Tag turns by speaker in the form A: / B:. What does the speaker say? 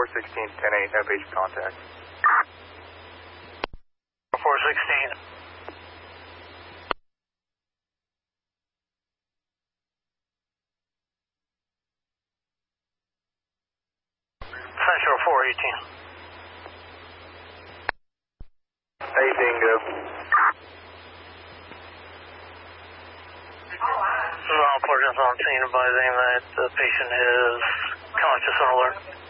A: 416, 10-8, have patient contact.
B: 416. Central 418.
A: 18, go.
B: All portions on scene advising that the patient is conscious and alert.